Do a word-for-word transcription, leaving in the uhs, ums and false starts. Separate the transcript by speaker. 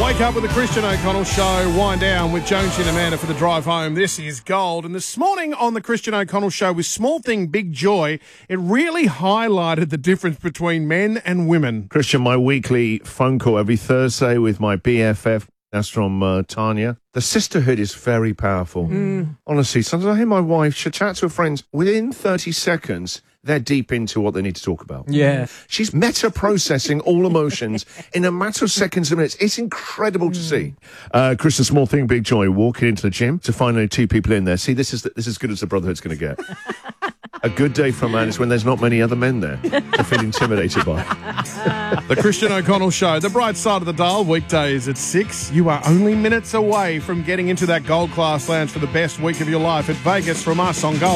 Speaker 1: Wake up with the Christian O'Connell Show. Wind down with Jonesy and Amanda for the drive home. This is Gold. And this morning on the Christian O'Connell Show with Small Thing, Big Joy, it really highlighted the difference between men and women.
Speaker 2: Christian, my weekly phone call every Thursday with my B F F. That's from uh, Tanya. The sisterhood is very powerful. Mm. Honestly, sometimes I hear my wife, she'll chat to her friends. Within thirty seconds, they're deep into what they need to talk about.
Speaker 3: Yeah.
Speaker 2: She's meta-processing all emotions in a matter of seconds and minutes. It's incredible to see. Uh, Christian, Small Thing, Big Joy, walking into the gym to find only two people in there. See, this is the, this is as good as the Brotherhood's going to get. A good day for a man is when there's not many other men there to feel intimidated by.
Speaker 1: The Christian O'Connell Show, the bright side of the dial, weekdays at six. You are only minutes away from getting into that Gold Class Lounge for the best week of your life at Vegas from us on Gold.